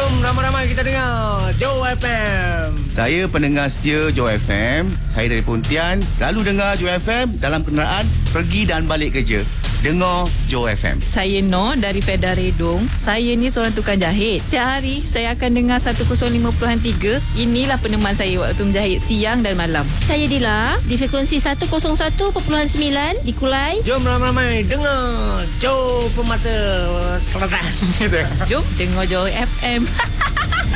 Jom ramai-ramai kita dengar Joe FM. Saya pendengar setia Joe FM. Saya dari Pontian. Selalu dengar Joe FM dalam kenderaan pergi dan balik kerja. Dengar Joe FM. Saya Noh dari Fedah Redong. Saya ni seorang tukang jahit. Setiap hari saya akan dengar 105.3. Inilah peneman saya waktu menjahit siang dan malam. Saya Dila di frekuensi 101.9 di Kulai. Jom ramai-ramai dengar Joe Pemata Selatan. Jom dengar Joe FM.